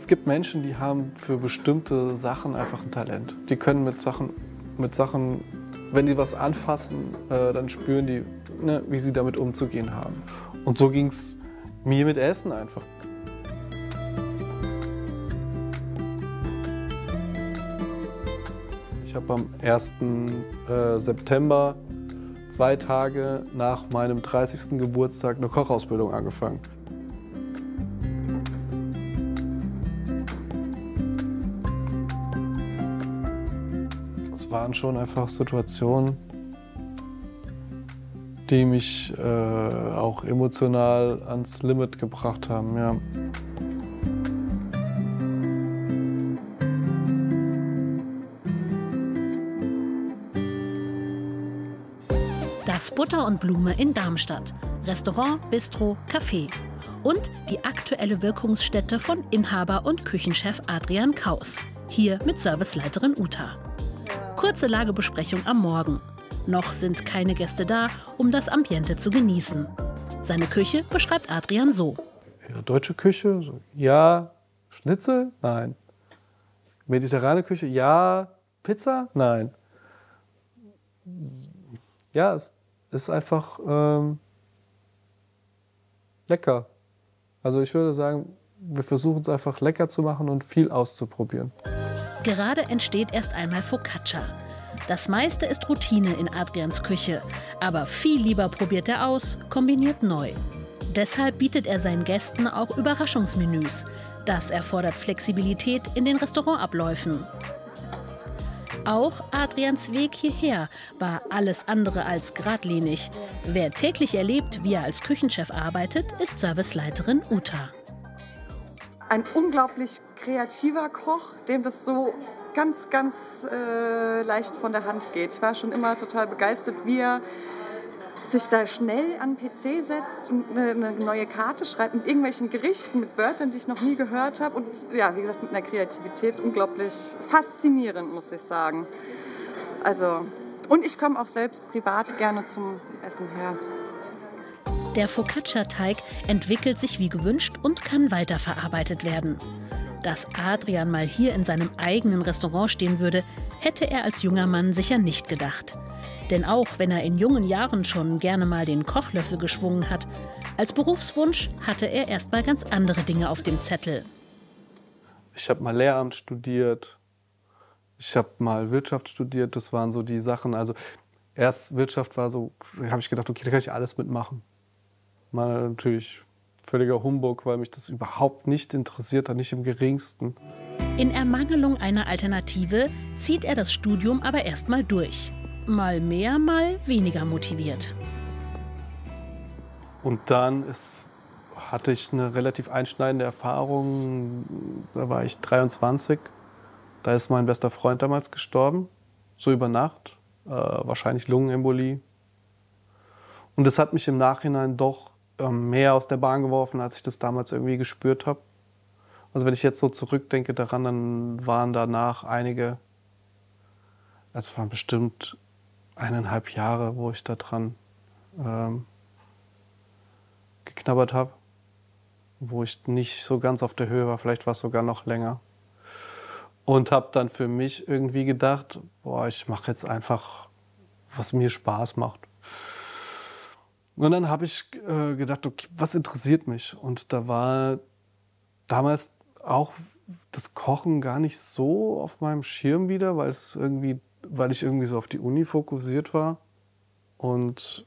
Es gibt Menschen, die haben für bestimmte Sachen einfach ein Talent. Die können mit Sachen, wenn die was anfassen, dann spüren die, ne, wie sie damit umzugehen haben. Und so ging es mir mit Essen einfach. Ich habe am 1. September, 2 Tage nach meinem 30. Geburtstag, eine Kochausbildung angefangen. Es waren schon einfach Situationen, die mich auch emotional ans Limit gebracht haben. Ja. Das Butter und Blume in Darmstadt. Restaurant, Bistro, Café. Und die aktuelle Wirkungsstätte von Inhaber und Küchenchef Adrian Kaus. Hier mit Serviceleiterin Uta. Kurze Lagebesprechung am Morgen. Noch sind keine Gäste da, um das Ambiente zu genießen. Seine Küche beschreibt Adrian so. Ja, deutsche Küche? Ja. Schnitzel? Nein. Mediterrane Küche? Ja. Pizza? Nein. Ja, es ist einfach lecker. Also ich würde sagen, wir versuchen es einfach lecker zu machen und viel auszuprobieren. Gerade entsteht erst einmal Focaccia. Das meiste ist Routine in Adrians Küche, aber viel lieber probiert er aus, kombiniert neu. Deshalb bietet er seinen Gästen auch Überraschungsmenüs. Das erfordert Flexibilität in den Restaurantabläufen. Auch Adrians Weg hierher war alles andere als geradlinig. Wer täglich erlebt, wie er als Küchenchef arbeitet, ist Serviceleiterin Uta. Ein unglaublich kreativer Koch, dem das so ganz leicht von der Hand geht. Ich war schon immer total begeistert, wie er sich da schnell an den PC setzt und eine neue Karte schreibt mit irgendwelchen Gerichten, mit Wörtern, die ich noch nie gehört habe. Und ja, wie gesagt, mit einer Kreativität unglaublich faszinierend, muss ich sagen. Also, und ich komme auch selbst privat gerne zum Essen her. Der Focaccia-Teig entwickelt sich wie gewünscht und kann weiterverarbeitet werden. Dass Adrian mal hier in seinem eigenen Restaurant stehen würde, hätte er als junger Mann sicher nicht gedacht. Denn auch wenn er in jungen Jahren schon gerne mal den Kochlöffel geschwungen hat, als Berufswunsch hatte er erst mal ganz andere Dinge auf dem Zettel. Ich habe mal Lehramt studiert, ich habe mal Wirtschaft studiert, das waren so die Sachen. Also erst Wirtschaft war so, da habe ich gedacht, okay, da kann ich alles mitmachen. Mal natürlich völliger Humbug, weil mich das überhaupt nicht interessiert hat, nicht im geringsten. In Ermangelung einer Alternative zieht er das Studium aber erst mal durch. Mal mehr, mal weniger motiviert. Und dann hatte ich eine relativ einschneidende Erfahrung. Da war ich 23. Da ist mein bester Freund damals gestorben. So über Nacht. Wahrscheinlich Lungenembolie. Und das hat mich im Nachhinein doch mehr aus der Bahn geworfen, als ich das damals irgendwie gespürt habe. Also wenn ich jetzt so zurückdenke daran, dann waren danach einige, also waren bestimmt 1,5 Jahre, wo ich da dran geknabbert habe, wo ich nicht so ganz auf der Höhe war, vielleicht war es sogar noch länger. Und habe dann für mich irgendwie gedacht, boah, ich mache jetzt einfach, was mir Spaß macht. Und dann habe ich gedacht, okay, was interessiert mich? Und da war damals auch das Kochen gar nicht so auf meinem Schirm wieder, weil ich irgendwie so auf die Uni fokussiert war. Und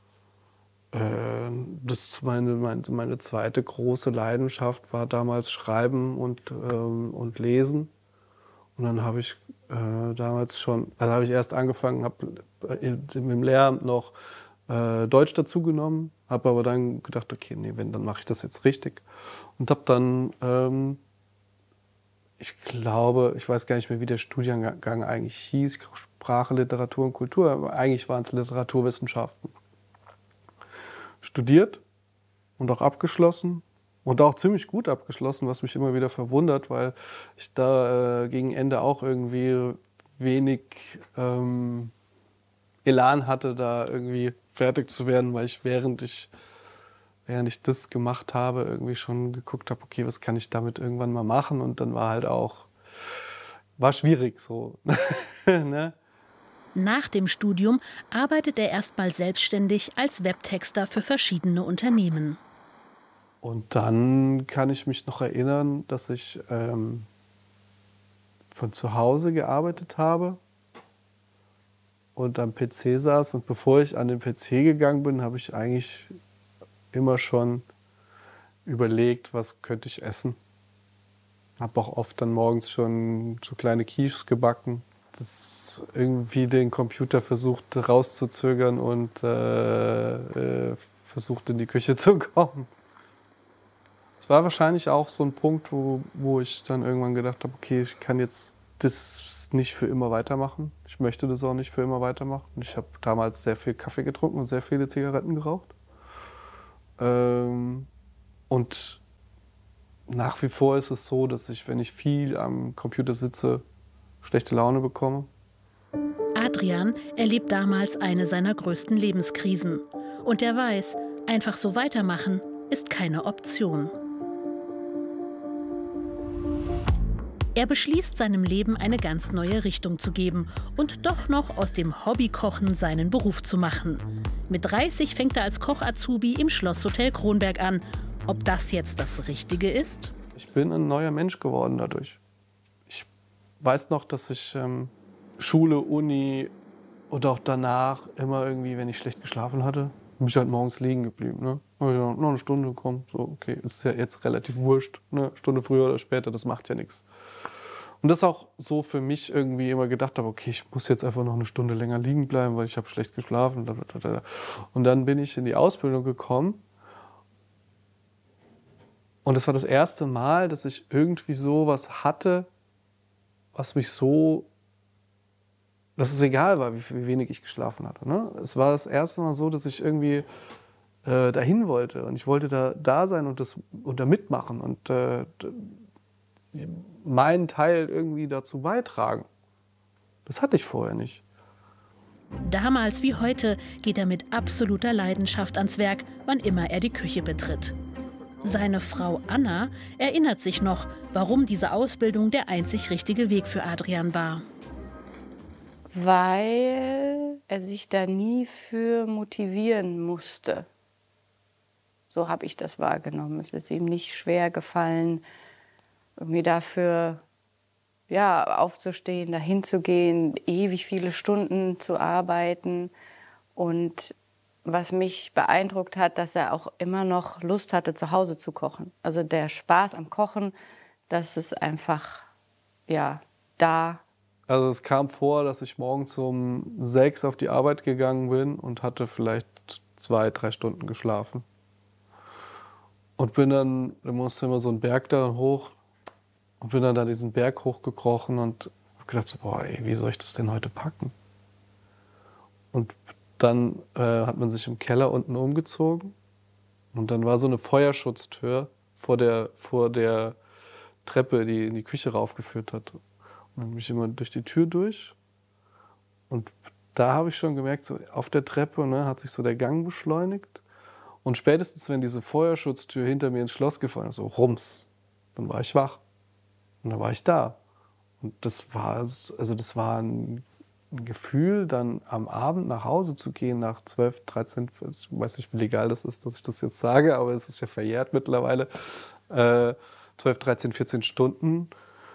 meine zweite große Leidenschaft war damals Schreiben und Lesen. Und dann habe ich damals schon, also habe ich erst angefangen, habe im Lehramt noch Deutsch dazugenommen, habe aber dann gedacht, okay, nee, dann mache ich das jetzt richtig. Und habe dann, ich glaube, ich weiß gar nicht mehr, wie der Studiengang eigentlich hieß, Sprache, Literatur und Kultur, aber eigentlich waren es Literaturwissenschaften. Studiert und auch abgeschlossen und auch ziemlich gut abgeschlossen, was mich immer wieder verwundert, weil ich da gegen Ende auch irgendwie wenig Elan hatte, da irgendwie fertig zu werden, weil während ich während ich das gemacht habe, irgendwie schon geguckt habe, okay, was kann ich damit irgendwann mal machen? Und dann war halt auch, war schwierig so. Ne? Nach dem Studium arbeitet er erstmal selbstständig als Webtexter für verschiedene Unternehmen. Und dann kann ich mich noch erinnern, dass ich von zu Hause gearbeitet habe und am PC saß. Und bevor ich an den PC gegangen bin, habe ich eigentlich immer schon überlegt, was könnte ich essen. Habe auch oft dann morgens schon so kleine Quiches gebacken. Das irgendwie den Computer versucht rauszuzögern und versucht in die Küche zu kommen. Es war wahrscheinlich auch so ein Punkt, wo ich dann irgendwann gedacht habe, okay, ich kann jetzt das nicht für immer weitermachen. Ich möchte das auch nicht für immer weitermachen. Ich habe damals sehr viel Kaffee getrunken und sehr viele Zigaretten geraucht. Und nach wie vor ist es so, dass ich, wenn ich viel am Computer sitze, schlechte Laune bekomme. Adrian erlebt damals eine seiner größten Lebenskrisen. Und er weiß, einfach so weitermachen ist keine Option. Er beschließt, seinem Leben eine ganz neue Richtung zu geben und doch noch aus dem Hobbykochen seinen Beruf zu machen. Mit 30 fängt er als Koch-Azubi im Schlosshotel Kronberg an. Ob das jetzt das Richtige ist? Ich bin ein neuer Mensch geworden dadurch. Ich weiß noch, dass ich Schule, Uni und auch danach immer irgendwie, wenn ich schlecht geschlafen hatte, bin ich halt morgens liegen geblieben. Ne? Ja, noch eine Stunde, komm, so, okay, ist ja jetzt relativ wurscht. Ne? Stunde früher oder später, das macht ja nichts. Und das auch so für mich irgendwie immer gedacht habe, okay, ich muss jetzt einfach noch eine Stunde länger liegen bleiben, weil ich habe schlecht geschlafen. Und dann bin ich in die Ausbildung gekommen. Und das war das erste Mal, dass ich irgendwie so was hatte, was mich so, dass es egal war, wie wenig ich geschlafen hatte. Ne? Es war das erste Mal so, dass ich irgendwie dahin wollte. Und ich wollte da sein und da mitmachen und meinen Teil irgendwie dazu beitragen. Das hatte ich vorher nicht. Damals wie heute geht er mit absoluter Leidenschaft ans Werk, wann immer er die Küche betritt. Seine Frau Anna erinnert sich noch, warum diese Ausbildung der einzig richtige Weg für Adrian war. Weil er sich da nie für motivieren musste. So habe ich das wahrgenommen. Es ist ihm nicht schwer gefallen, irgendwie dafür aufzustehen, dahin zu gehen, ewig viele Stunden zu arbeiten. Und was mich beeindruckt hat, dass er auch immer noch Lust hatte, zu Hause zu kochen. Also der Spaß am Kochen, das ist einfach, da. Also es kam vor, dass ich morgens um 6 auf die Arbeit gegangen bin und hatte vielleicht 2, 3 Stunden geschlafen. Und da musste immer so einen Berg da hoch und bin dann da diesen Berg hochgekrochen und habe gedacht, so, boah, ey, wie soll ich das denn heute packen? Und dann hat man sich im Keller unten umgezogen und dann war so eine Feuerschutztür vor der Treppe, die in die Küche raufgeführt hat. Und dann bin ich immer durch die Tür durch und da habe ich schon gemerkt, so auf der Treppe hat sich so der Gang beschleunigt und spätestens, wenn diese Feuerschutztür hinter mir ins Schloss gefallen ist, so rums, dann war ich wach und dann war ich da. Und das war ein Gefühl, dann am Abend nach Hause zu gehen, nach 12, 13, ich weiß nicht, wie legal das ist, dass ich das jetzt sage, aber es ist ja verjährt mittlerweile, 12, 13, 14 Stunden.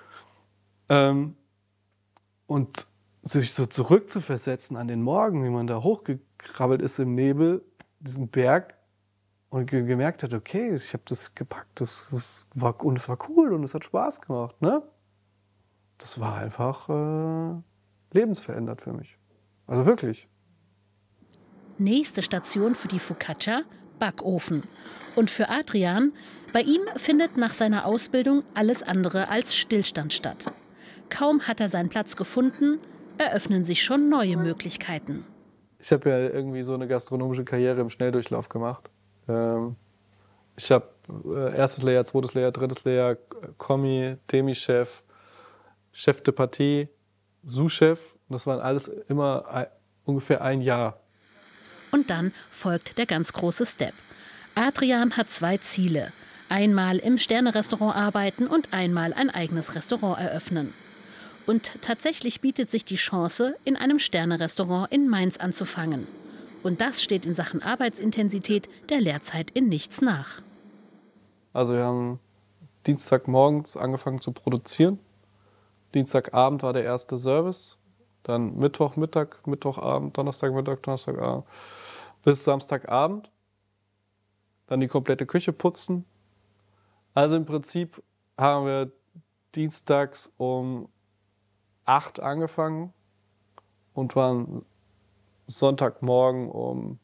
Und sich so zurückzuversetzen an den Morgen, wie man da hochgekrabbelt ist im Nebel, diesen Berg, und gemerkt hat, okay, ich habe das gepackt, es war cool und es hat Spaß gemacht. Ne? Das war einfach lebensverändert für mich. Also wirklich. Nächste Station für die Focaccia, Backofen. Und für Adrian, bei ihm findet nach seiner Ausbildung alles andere als Stillstand statt. Kaum hat er seinen Platz gefunden, eröffnen sich schon neue Möglichkeiten. Ich habe ja irgendwie so eine gastronomische Karriere im Schnelldurchlauf gemacht. Ich habe erstes Lehrjahr, zweites Lehrjahr, drittes Lehrjahr, Kommi, Demi-Chef, Chef de Partie, Sous-Chef. Das waren alles immer ungefähr ein Jahr. Und dann folgt der ganz große Step. Adrian hat 2 Ziele. Einmal im Sterne-Restaurant arbeiten und einmal ein eigenes Restaurant eröffnen. Und tatsächlich bietet sich die Chance, in einem Sterne-Restaurant in Mainz anzufangen. Und das steht in Sachen Arbeitsintensität der Lehrzeit in nichts nach. Also wir haben Dienstagmorgens angefangen zu produzieren. Dienstagabend war der erste Service. Dann Mittwochmittag, Mittwochabend, Donnerstagmittag, Donnerstagabend bis Samstagabend. Dann die komplette Küche putzen. Also im Prinzip haben wir dienstags um 8 angefangen und waren Sonntagmorgen um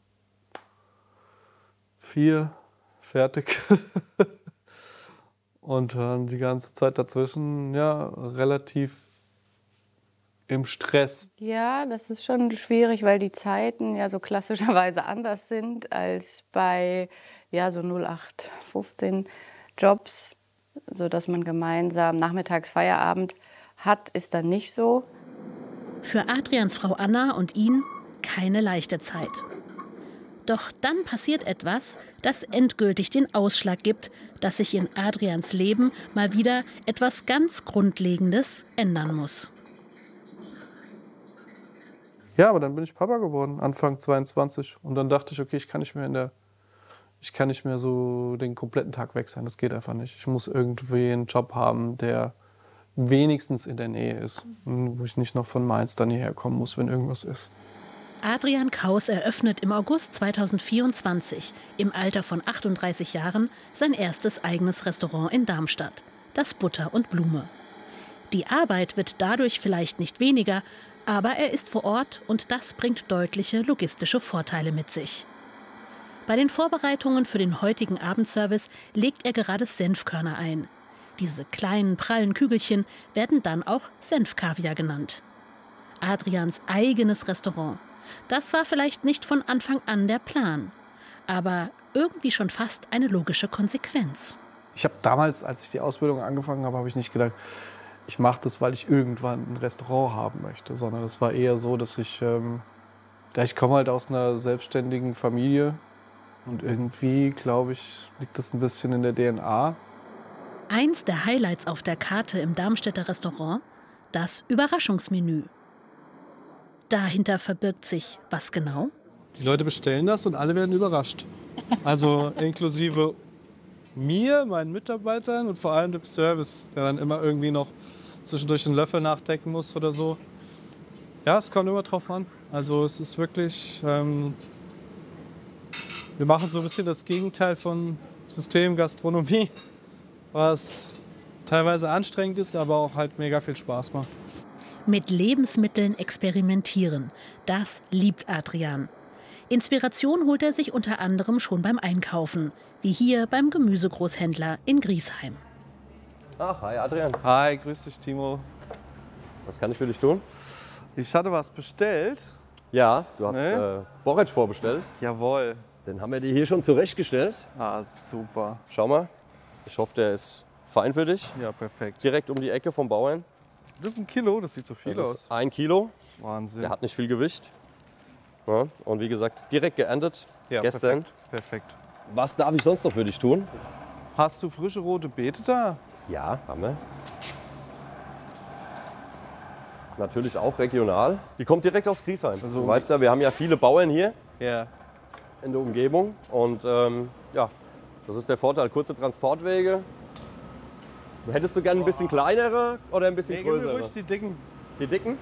4 fertig. Und dann die ganze Zeit dazwischen, ja, relativ im Stress. Ja, das ist schon schwierig, weil die Zeiten ja so klassischerweise anders sind als bei ja, so 0815 Jobs, sodass man gemeinsam nachmittags Feierabend hat, ist dann nicht so. Für Adrians Frau Anna und ihn keine leichte Zeit. Doch dann passiert etwas, das endgültig den Ausschlag gibt, dass sich in Adrians Leben mal wieder etwas ganz Grundlegendes ändern muss. Ja, aber dann bin ich Papa geworden, Anfang 22. Und dann dachte ich, okay, ich kann nicht mehr so den kompletten Tag weg sein. Das geht einfach nicht. Ich muss irgendwie einen Job haben, der wenigstens in der Nähe ist. Wo ich nicht noch von Mainz dann hierher kommen muss, wenn irgendwas ist. Adrian Kaus eröffnet im August 2024 im Alter von 38 Jahren sein erstes eigenes Restaurant in Darmstadt, das Butter und Blume. Die Arbeit wird dadurch vielleicht nicht weniger, aber er ist vor Ort und das bringt deutliche logistische Vorteile mit sich. Bei den Vorbereitungen für den heutigen Abendservice legt er gerade Senfkörner ein. Diese kleinen, prallen Kügelchen werden dann auch Senfkaviar genannt. Adrians eigenes Restaurant. Das war vielleicht nicht von Anfang an der Plan, aber irgendwie schon fast eine logische Konsequenz. Ich habe damals, als ich die Ausbildung angefangen habe, habe ich nicht gedacht, ich mache das, weil ich irgendwann ein Restaurant haben möchte, sondern es war eher so, dass ich komme halt aus einer selbstständigen Familie und irgendwie, glaube ich, liegt das ein bisschen in der DNA. Eins der Highlights auf der Karte im Darmstädter Restaurant, das Überraschungsmenü. Dahinter verbirgt sich was genau? Die Leute bestellen das und alle werden überrascht. Also inklusive mir, meinen Mitarbeitern und vor allem dem Service, der dann immer irgendwie noch zwischendurch einen Löffel nachdecken muss oder so. Ja, es kommt immer drauf an. Also es ist wirklich, wir machen so ein bisschen das Gegenteil von Systemgastronomie, was teilweise anstrengend ist, aber auch halt mega viel Spaß macht. Mit Lebensmitteln experimentieren, das liebt Adrian. Inspiration holt er sich unter anderem schon beim Einkaufen, wie hier beim Gemüsegroßhändler in Griesheim. Ach, hi Adrian. Hi, grüß dich Timo. Was kann ich für dich tun? Ich hatte was bestellt. Ja, du hast Borretsch vorbestellt. Jawohl. Den haben wir dir hier schon zurechtgestellt. Ah, super. Schau mal. Ich hoffe, der ist fein für dich. Ja, perfekt. Direkt um die Ecke vom Bauern. Das ist 1 Kilo, das sieht so viel Das aus. ist 1 Kilo. Wahnsinn. Der hat nicht viel Gewicht. Ja, und wie gesagt, direkt geerntet. Ja, gestern. Perfekt. Was darf ich sonst noch für dich tun? Hast du frische rote Beete da? Ja, haben wir. Natürlich auch regional. Die kommt direkt aus Griesheim. Also, du weißt ja, wir haben ja viele Bauern hier Ja. in der Umgebung. Und ja, das ist der Vorteil. Kurze Transportwege. Hättest du gerne ein bisschen kleinere oder ein bisschen größere? ruhig die dicken. Die dicken?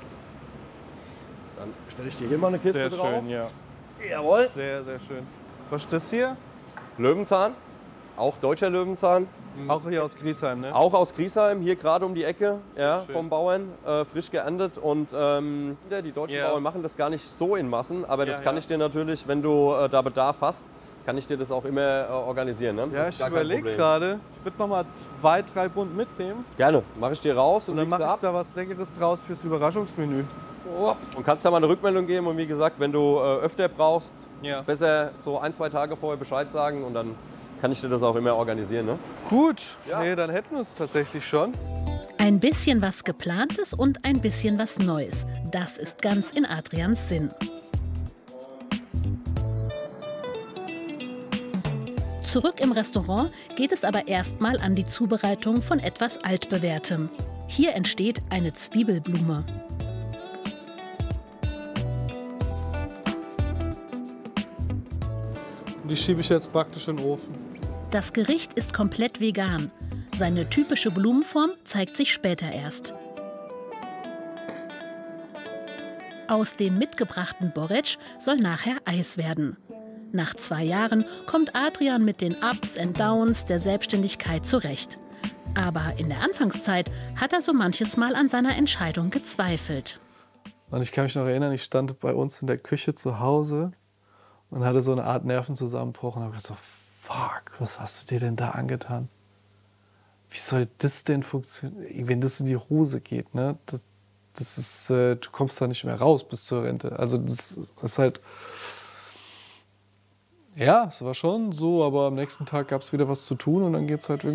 Dann stelle ich dir hier mal eine Kiste Sehr drauf. schön, ja. Jawohl. Sehr, sehr schön. Was ist das hier? Löwenzahn. Auch deutscher Löwenzahn. Auch hier aus Griesheim, ne? Auch aus Griesheim, hier gerade um die Ecke, ja, schön. vom Bauern, frisch geerntet. Und die deutschen Ja. Bauern machen das gar nicht so in Massen, aber das Ja, kann ja. ich dir natürlich, wenn du da Bedarf hast, kann ich dir das auch immer organisieren. Ne? Ja, Das ist ich gar kein überlege Problem. gerade, ich würde noch mal 2, 3 Bund mitnehmen Gerne, mache ich dir raus und dann legst mache ich ab. da was Leckeres draus fürs Überraschungsmenü. Und kannst ja mal eine Rückmeldung geben. Und wie gesagt, wenn du öfter brauchst, Ja. besser so 1, 2 Tage vorher Bescheid sagen und dann kann ich dir das auch immer organisieren. Ne? Gut, Ja. nee, dann hätten wir es tatsächlich schon. Ein bisschen was Geplantes und ein bisschen was Neues. Das ist ganz in Adrians Sinn. Zurück im Restaurant geht es aber erstmal an die Zubereitung von etwas Altbewährtem. Hier entsteht eine Zwiebelblume. Die schiebe ich jetzt praktisch in den Ofen. Das Gericht ist komplett vegan. Seine typische Blumenform zeigt sich später erst. Aus dem mitgebrachten Borretsch soll nachher Eis werden. Nach 2 Jahren kommt Adrian mit den Ups and Downs der Selbstständigkeit zurecht. Aber in der Anfangszeit hat er so manches Mal an seiner Entscheidung gezweifelt. Und ich kann mich noch erinnern, ich stand bei uns in der Küche zu Hause und hatte so eine Art Nervenzusammenbruch und habe gedacht so, fuck, was hast du dir denn da angetan? Wie soll das denn funktionieren, wenn das in die Hose geht, ne? Das ist, du kommst da nicht mehr raus bis zur Rente. Also das ist halt, ja, es war schon so, aber am nächsten Tag gab es wieder was zu tun und dann geht es halt irgendwie